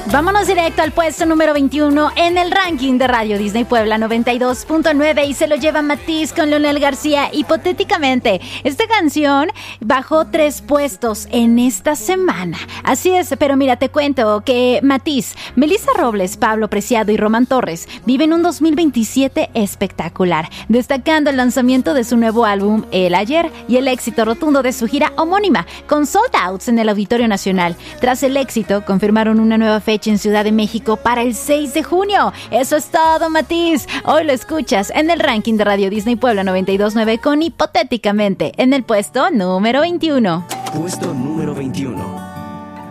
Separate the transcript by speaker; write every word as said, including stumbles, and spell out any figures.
Speaker 1: Vámonos directo al puesto número veintiuno en el ranking de Radio Disney Puebla noventa y dos punto nueve y se lo lleva Matiz con Leonel García, Hipotéticamente. Esta canción bajó tres puestos en esta semana. Así es, pero mira, te cuento que Matiz, Melissa Robles, Pablo Preciado y Román Torres viven un dos mil veintisiete espectacular, destacando el lanzamiento de su nuevo álbum El Ayer y el éxito rotundo de su gira homónima, con sold outs en el Auditorio Nacional. Tras el éxito, confirmaron una nueva fecha en Ciudad de México para el seis de junio. Eso es todo, Matiz. Hoy lo escuchas en el ranking de Radio Disney Puebla noventa y dos punto nueve con Hipotéticamente en el puesto número veintiuno.
Speaker 2: Puesto número veintiuno.